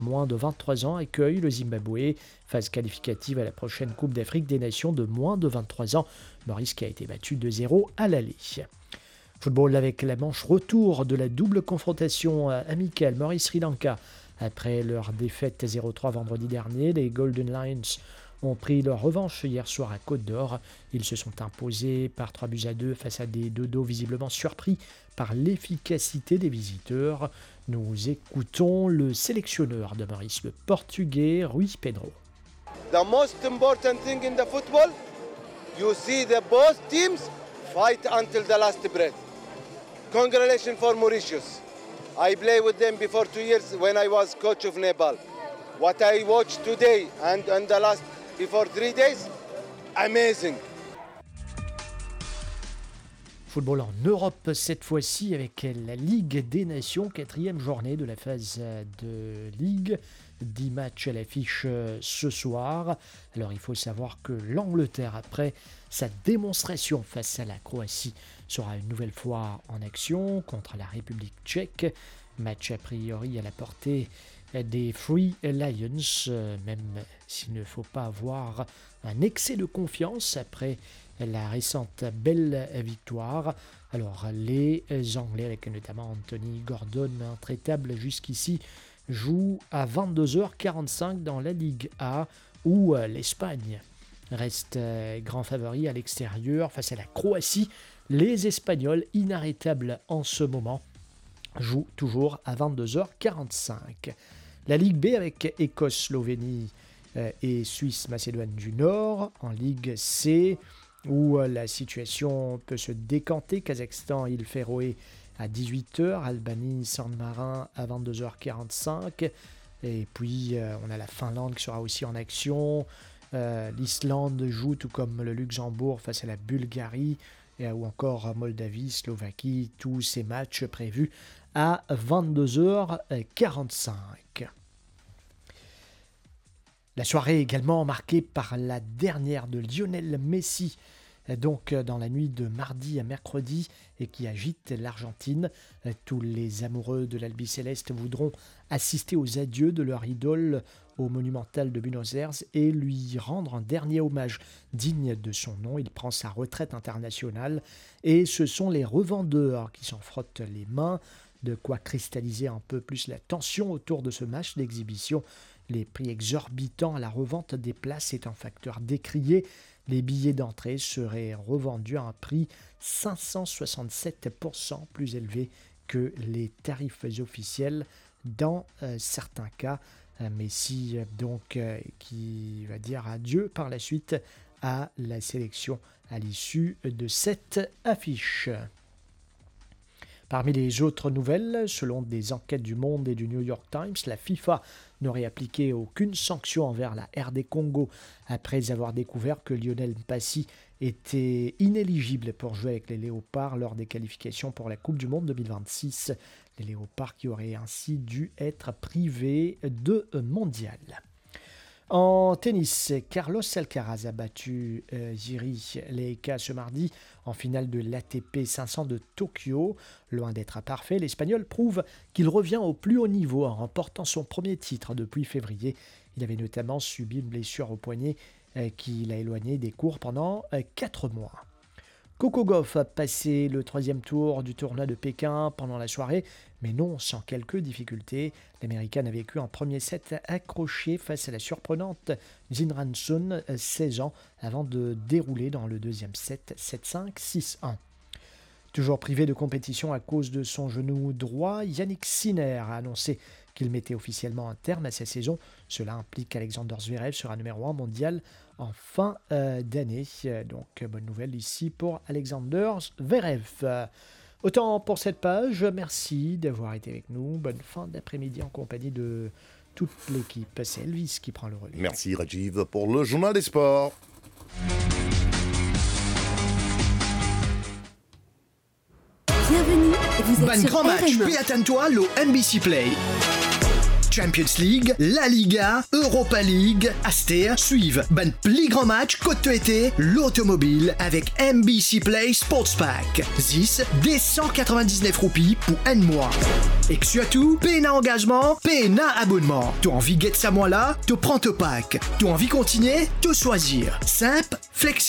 moins de 23 ans accueille le Zimbabwe, phase qualificative à la prochaine Coupe d'Afrique des Nations de moins de 23 ans. Maurice qui a été battu 2-0 à l'aller. Football avec la manche retour de la double confrontation amicale Maurice-Sri Lanka. Après leur défaite 0-3 vendredi dernier, les Golden Lions ont pris leur revanche hier soir à Côte d'Or. Ils se sont imposés par 3-2 face à des dodos visiblement surpris par l'efficacité des visiteurs. Nous écoutons le sélectionneur de Maurice, le Portugais Rui Pedro. The most important thing in the football, you see the both teams fight until the last breath. Congratulations for Mauritius. I played with them before 2 years when I was coach of Nepal. What I watched today and the last before 3 days, amazing. Football en Europe cette fois-ci avec la Ligue des Nations, 4e journée de la phase de Ligue. 10 matchs à l'affiche ce soir. Alors il faut savoir que l'Angleterre, après sa démonstration face à la Croatie, sera une nouvelle fois en action contre la République tchèque. Match a priori à la portée des Three Lions, même s'il ne faut pas avoir un excès de confiance après la récente belle victoire. Alors les Anglais, avec notamment Anthony Gordon, intraitable jusqu'ici, jouent à 22h45 dans la Ligue A, où l'Espagne reste grand favori à l'extérieur face à la Croatie. Les Espagnols, inarrêtables en ce moment, jouent toujours à 22h45. La Ligue B avec Écosse, Slovénie et Suisse, Macédoine du Nord. En Ligue C, où la situation peut se décanter, Kazakhstan, île Féroé à 18h, Albanie, San Marin à 22h45. Et puis on a la Finlande qui sera aussi en action. L'Islande joue tout comme le Luxembourg face à la Bulgarie, ou encore Moldavie, Slovaquie, tous ces matchs prévus à 22h45. La soirée est également marquée par la dernière de Lionel Messi, donc dans la nuit de mardi à mercredi, et qui agite l'Argentine. Tous les amoureux de l'Albiceleste voudront assister aux adieux de leur idole au Monumental de Buenos Aires et lui rendre un dernier hommage digne de son nom. Il prend sa retraite internationale et ce sont les revendeurs qui s'en frottent les mains, de quoi cristalliser un peu plus la tension autour de ce match d'exhibition. Les prix exorbitants à la revente des places est un facteur décrié. Les billets d'entrée seraient revendus à un prix 567% plus élevé que les tarifs officiels dans certains cas. Messi donc qui va dire adieu par la suite à la sélection à l'issue de cette affiche. Parmi les autres nouvelles, selon des enquêtes du Monde et du New York Times, la FIFA n'aurait appliqué aucune sanction envers la RD Congo après avoir découvert que Lionel Mpassi était inéligible pour jouer avec les Léopards lors des qualifications pour la Coupe du Monde 2026. Les Léopards qui auraient ainsi dû être privés de mondial. En tennis, Carlos Alcaraz a battu Jiri Leika ce mardi en finale de l'ATP 500 de Tokyo. Loin d'être imparfait, l'Espagnol prouve qu'il revient au plus haut niveau en remportant son premier titre depuis février. Il avait notamment subi une blessure au poignet qui l'a éloigné des courts pendant 4 mois. Coco Gauff a passé le 3e tour du tournoi de Pékin pendant la soirée, mais non sans quelques difficultés. L'Américaine a vécu un premier set accroché face à la surprenante Jin Ransun, 16 ans, avant de dérouler dans le deuxième set 7-5, 6-1. Toujours privé de compétition à cause de son genou droit, Yannick Sinner a annoncé qu'il mettait officiellement un terme à sa saison. Cela implique qu'Alexander Zverev sera numéro 1 mondial en fin d'année. Donc bonne nouvelle ici pour Alexander Zverev. Autant pour cette page, merci d'avoir été avec nous. Bonne fin d'après-midi en compagnie de toute l'équipe. C'est Elvis qui prend le relais. Merci Rajiv pour le journal des sports. Bienvenue, vous êtes Ban sur grand match, RMA. puis attends-toi le NBC Play. Champions League, La Liga, Europa League, Astea suivent. Ban pli grand match, côte été, l'automobile avec NBC Play Sports Pack. 10, des 199 roupies pour un mois. Et que tu as tout, PNA engagement, PNA abonnement. Tu as envie de get ça moi là, tu prends ton pack. Tu as envie de continuer, tu choisir. Simple, flexible.